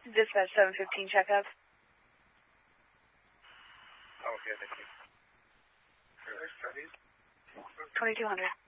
Dispatch 715 checkup. Oh, okay, thank you. 2200.